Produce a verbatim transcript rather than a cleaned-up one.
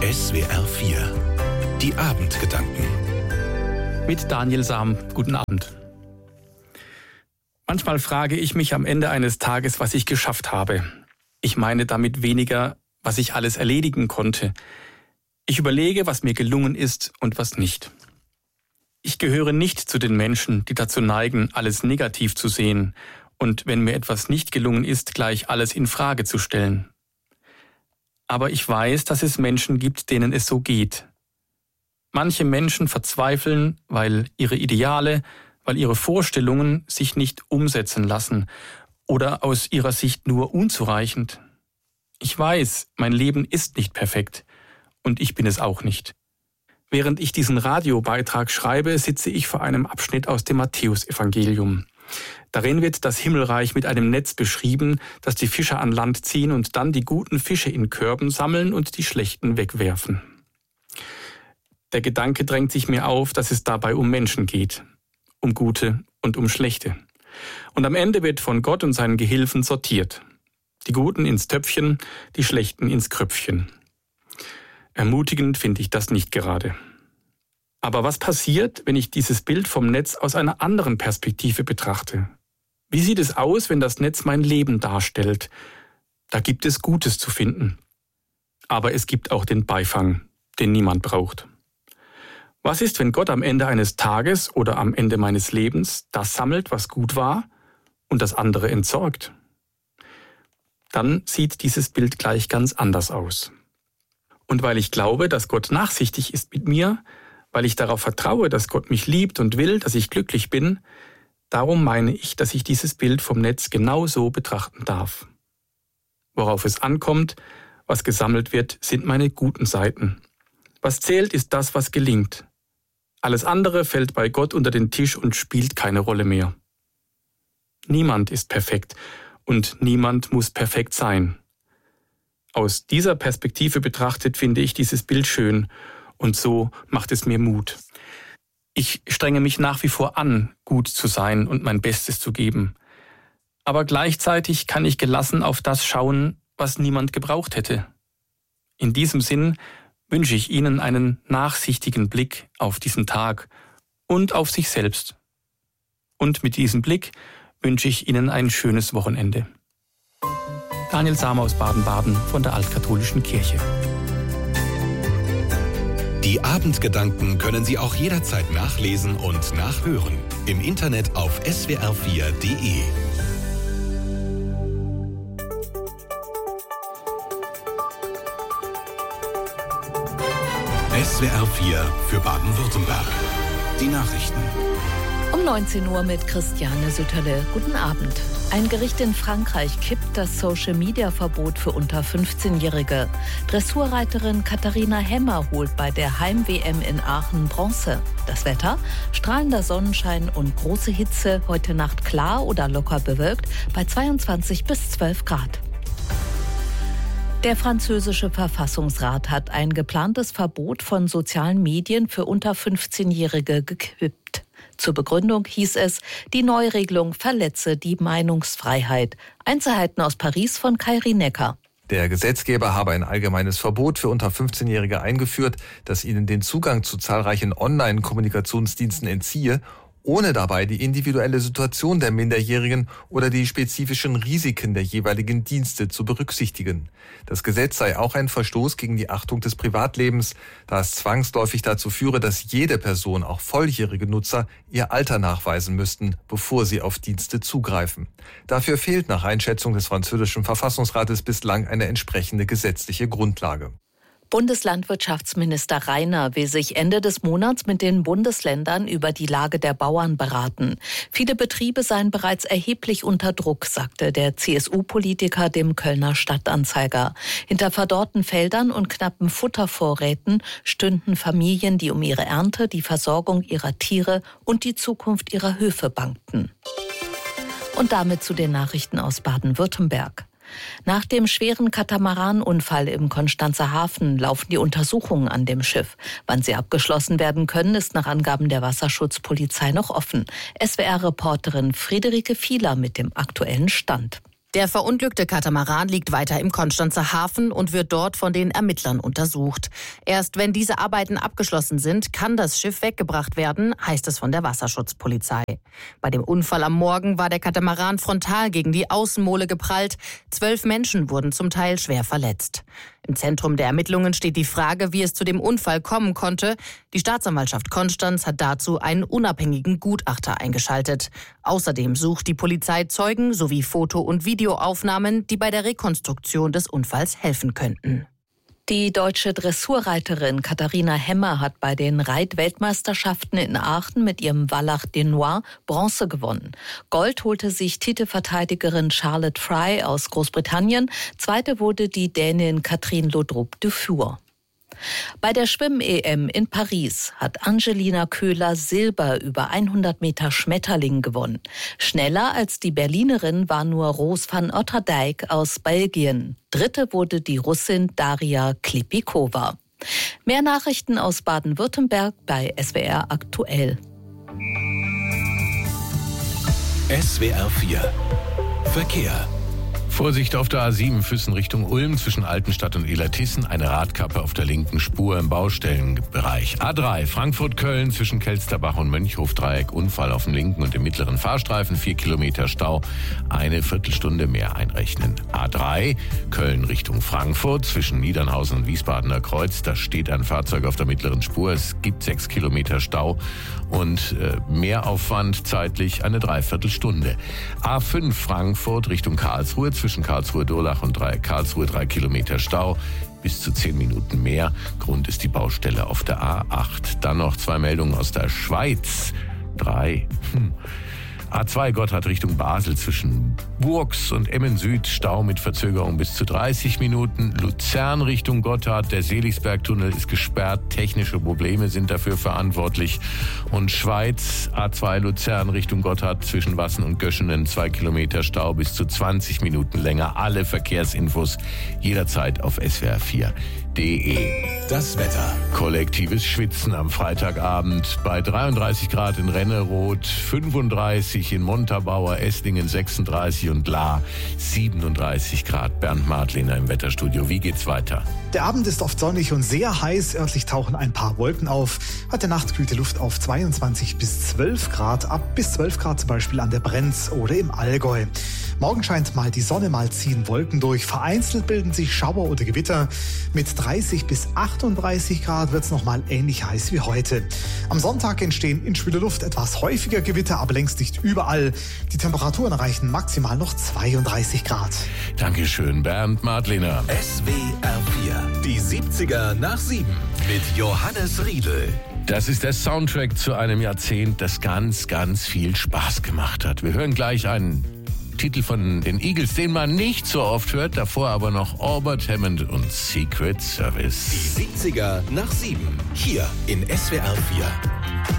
S W R vier. Die Abendgedanken. Mit Daniel Sam. Guten Abend. Manchmal frage ich mich am Ende eines Tages, was ich geschafft habe. Ich meine damit weniger, was ich alles erledigen konnte. Ich überlege, was mir gelungen ist und was nicht. Ich gehöre nicht zu den Menschen, die dazu neigen, alles negativ zu sehen und wenn mir etwas nicht gelungen ist, gleich alles in Frage zu stellen. Aber ich weiß, dass es Menschen gibt, denen es so geht. Manche Menschen verzweifeln, weil ihre Ideale, weil ihre Vorstellungen sich nicht umsetzen lassen oder aus ihrer Sicht nur unzureichend. Ich weiß, mein Leben ist nicht perfekt und ich bin es auch nicht. Während ich diesen Radiobeitrag schreibe, sitze ich vor einem Abschnitt aus dem Matthäusevangelium. Darin wird das Himmelreich mit einem Netz beschrieben, das die Fischer an Land ziehen und dann die guten Fische in Körben sammeln und die schlechten wegwerfen. Der Gedanke drängt sich mir auf, dass es dabei um Menschen geht, um gute und um schlechte. Und am Ende wird von Gott und seinen Gehilfen sortiert. Die Guten ins Töpfchen, die Schlechten ins Kröpfchen. Ermutigend finde ich das nicht gerade. Aber was passiert, wenn ich dieses Bild vom Netz aus einer anderen Perspektive betrachte? Wie sieht es aus, wenn das Netz mein Leben darstellt? Da gibt es Gutes zu finden. Aber es gibt auch den Beifang, den niemand braucht. Was ist, wenn Gott am Ende eines Tages oder am Ende meines Lebens das sammelt, was gut war, und das andere entsorgt? Dann sieht dieses Bild gleich ganz anders aus. Und weil ich glaube, dass Gott nachsichtig ist mit mir, weil ich darauf vertraue, dass Gott mich liebt und will, dass ich glücklich bin, darum meine ich, dass ich dieses Bild vom Netz genau so betrachten darf. Worauf es ankommt, was gesammelt wird, sind meine guten Seiten. Was zählt, ist das, was gelingt. Alles andere fällt bei Gott unter den Tisch und spielt keine Rolle mehr. Niemand ist perfekt und niemand muss perfekt sein. Aus dieser Perspektive betrachtet finde ich dieses Bild schön und so macht es mir Mut. Ich strenge mich nach wie vor an, gut zu sein und mein Bestes zu geben. Aber gleichzeitig kann ich gelassen auf das schauen, was niemand gebraucht hätte. In diesem Sinn wünsche ich Ihnen einen nachsichtigen Blick auf diesen Tag und auf sich selbst. Und mit diesem Blick wünsche ich Ihnen ein schönes Wochenende. Daniel Sam aus Baden-Baden von der Altkatholischen Kirche. Die Abendgedanken können Sie auch jederzeit nachlesen und nachhören. Im Internet auf S W R vier Punkt de. S W R vier für Baden-Württemberg. Die Nachrichten. Um neunzehn Uhr mit Christiane Sütterle. Guten Abend. Ein Gericht in Frankreich kippt das Social-Media-Verbot für unter fünfzehnjährige. Dressurreiterin Katharina Hemmer holt bei der Heim-W M in Aachen Bronze. Das Wetter? Strahlender Sonnenschein und große Hitze. Heute Nacht klar oder locker bewölkt bei zweiundzwanzig bis zwölf Grad. Der französische Verfassungsrat hat ein geplantes Verbot von sozialen Medien für unter fünfzehnjährige gekippt. Zur Begründung hieß es, die Neuregelung verletze die Meinungsfreiheit. Einzelheiten aus Paris von Kairi Necker. Der Gesetzgeber habe ein allgemeines Verbot für unter fünfzehnjährige eingeführt, das ihnen den Zugang zu zahlreichen Online-Kommunikationsdiensten entziehe, ohne dabei die individuelle Situation der Minderjährigen oder die spezifischen Risiken der jeweiligen Dienste zu berücksichtigen. Das Gesetz sei auch ein Verstoß gegen die Achtung des Privatlebens, da es zwangsläufig dazu führe, dass jede Person, auch volljährige Nutzer, ihr Alter nachweisen müssten, bevor sie auf Dienste zugreifen. Dafür fehlt nach Einschätzung des französischen Verfassungsrates bislang eine entsprechende gesetzliche Grundlage. Bundeslandwirtschaftsminister Rainer will sich Ende des Monats mit den Bundesländern über die Lage der Bauern beraten. Viele Betriebe seien bereits erheblich unter Druck, sagte der C S U-Politiker dem Kölner Stadtanzeiger. Hinter verdorrten Feldern und knappen Futtervorräten stünden Familien, die um ihre Ernte, die Versorgung ihrer Tiere und die Zukunft ihrer Höfe bangten. Und damit zu den Nachrichten aus Baden-Württemberg. Nach dem schweren Katamaranunfall im Konstanzer Hafen laufen die Untersuchungen an dem Schiff. Wann sie abgeschlossen werden können, ist nach Angaben der Wasserschutzpolizei noch offen. S W R-Reporterin Friederike Fieler mit dem aktuellen Stand. Der verunglückte Katamaran liegt weiter im Konstanzer Hafen und wird dort von den Ermittlern untersucht. Erst wenn diese Arbeiten abgeschlossen sind, kann das Schiff weggebracht werden, heißt es von der Wasserschutzpolizei. Bei dem Unfall am Morgen war der Katamaran frontal gegen die Außenmole geprallt. Zwölf Menschen wurden zum Teil schwer verletzt. Im Zentrum der Ermittlungen steht die Frage, wie es zu dem Unfall kommen konnte. Die Staatsanwaltschaft Konstanz hat dazu einen unabhängigen Gutachter eingeschaltet. Außerdem sucht die Polizei Zeugen sowie Foto- und Videoaufnahmen, die bei der Rekonstruktion des Unfalls helfen könnten. Die deutsche Dressurreiterin Katharina Hemmer hat bei den Reitweltmeisterschaften in Aachen mit ihrem Wallach de Noir Bronze gewonnen. Gold holte sich Titelverteidigerin Charlotte Fry aus Großbritannien. Zweite wurde die Dänin Katrin Lodrup-Dufour. Bei der Schwimm-E M in Paris hat Angelina Köhler Silber über hundert Meter Schmetterling gewonnen. Schneller als die Berlinerin war nur Roos van Otterdijk aus Belgien. Dritte wurde die Russin Daria Klipikova. Mehr Nachrichten aus Baden-Württemberg bei S W R aktuell. S W R vier Verkehr. Vorsicht auf der A sieben Füssen Richtung Ulm zwischen Altenstadt und Illertissen. Eine Radkappe auf der linken Spur im Baustellenbereich. A drei Frankfurt-Köln zwischen Kelsterbach und Mönchhof-Dreieck. Unfall auf dem linken und dem mittleren Fahrstreifen. Vier Kilometer Stau. Eine Viertelstunde mehr einrechnen. A drei Köln Richtung Frankfurt zwischen Niedernhausen und Wiesbadener Kreuz. Da steht ein Fahrzeug auf der mittleren Spur. Es gibt sechs Kilometer Stau und äh, Mehraufwand zeitlich eine Dreiviertelstunde. A fünf Frankfurt Richtung Karlsruhe zwischen Karlsruhe-Durlach und drei, Karlsruhe drei Kilometer Stau, bis zu zehn Minuten mehr. Grund ist die Baustelle auf der A acht. Dann noch zwei Meldungen aus der Schweiz. Drei. Hm. A zwei Gotthard Richtung Basel zwischen Burgs und Emmen Süd. Stau mit Verzögerung bis zu dreißig Minuten. Luzern Richtung Gotthard. Der Seligsbergtunnel ist gesperrt. Technische Probleme sind dafür verantwortlich. Und Schweiz A zwei Luzern Richtung Gotthard zwischen Wassen und Göschenen. Zwei Kilometer Stau bis zu zwanzig Minuten länger. Alle Verkehrsinfos jederzeit auf S W R vier punkt de. Das Wetter. Kollektives Schwitzen am Freitagabend bei dreiunddreißig Grad in Renneroth, fünfunddreißig in Montabaur, Esslingen sechsunddreißig und Lahr siebenunddreißig Grad. Bernd Madlener im Wetterstudio. Wie geht's weiter? Der Abend ist oft sonnig und sehr heiß. Örtlich tauchen ein paar Wolken auf. Heute Nacht kühlt die Luft auf zweiundzwanzig bis zwölf Grad. Ab bis zwölf Grad zum Beispiel an der Brenz oder im Allgäu. Morgen scheint mal die Sonne, mal ziehen Wolken durch. Vereinzelt bilden sich Schauer oder Gewitter. Mit dreißig bis achtunddreißig Grad wird es nochmal ähnlich heiß wie heute. Am Sonntag entstehen in schwüler Luft etwas häufiger Gewitter, aber längst nicht überall. Die Temperaturen erreichen maximal noch zweiunddreißig Grad. Dankeschön, Bernd Madlener. S W R vier. Die siebziger nach sieben mit Johannes Riedl. Das ist der Soundtrack zu einem Jahrzehnt, das ganz, ganz viel Spaß gemacht hat. Wir hören gleich einen Titel von den Eagles, den man nicht so oft hört, davor aber noch Albert Hammond und Secret Service. Die siebziger nach sieben, hier in S W R vier.